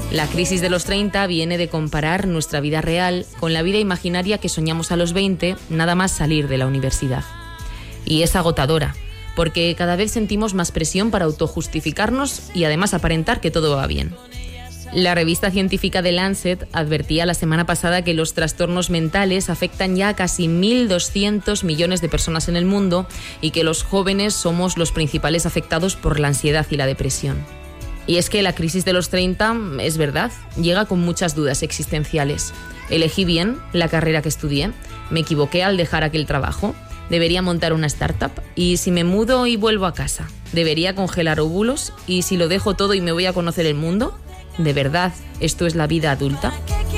La crisis de los 30 viene de comparar nuestra vida real con la vida imaginaria que soñamos a los 20, nada más salir de la universidad. Y es agotadora, porque cada vez sentimos más presión para autojustificarnos y además aparentar que todo va bien. La revista científica The Lancet advertía la semana pasada que los trastornos mentales afectan ya a casi 1.200 millones de personas en el mundo y que los jóvenes somos los principales afectados por la ansiedad y la depresión. Y es que la crisis de los 30, es verdad, llega con muchas dudas existenciales. ¿Elegí bien la carrera que estudié? ¿Me equivoqué al dejar aquel trabajo? ¿Debería montar una startup? ¿Y si me mudo y vuelvo a casa? ¿Debería congelar óvulos? ¿Y si lo dejo todo y me voy a conocer el mundo? ¿De verdad esto es la vida adulta?